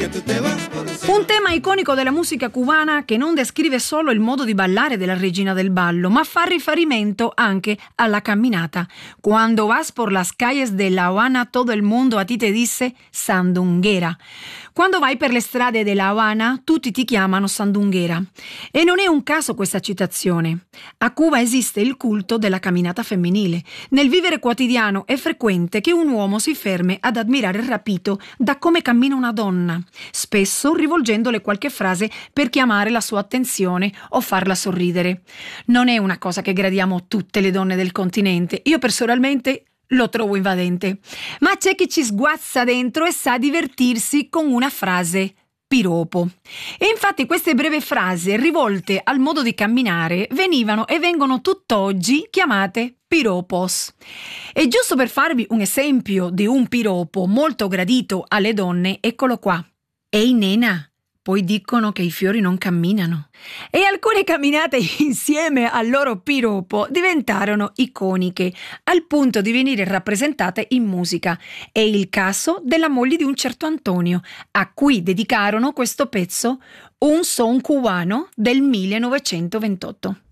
Un tema iconico della musica cubana che non descrive solo il modo di ballare della regina del ballo, ma fa riferimento anche alla camminata. Cuando vas por las calles de La Habana, todo el mundo a ti te dice sandunguera. Quando vai per le strade della Habana, tutti ti chiamano sandunguera. E non è un caso questa citazione. A Cuba esiste il culto della camminata femminile. Nel vivere quotidiano è frequente che un uomo si fermi ad ammirare rapito da come cammina una donna, spesso rivolgendole qualche frase per chiamare la sua attenzione o farla sorridere. Non è una cosa che gradiamo tutte le donne del continente. Io personalmente lo trovo invadente. Ma c'è chi ci sguazza dentro e sa divertirsi con una frase piropo. E infatti queste brevi frasi rivolte al modo di camminare venivano e vengono tutt'oggi chiamate piropos. E giusto per farvi un esempio di un piropo molto gradito alle donne, eccolo qua. Ehi nena, poi dicono che i fiori non camminano. E alcune camminate insieme al loro piropo diventarono iconiche, al punto di venire rappresentate in musica. È il caso della moglie di un certo Antonio, a cui dedicarono questo pezzo, Un son cubano del 1928.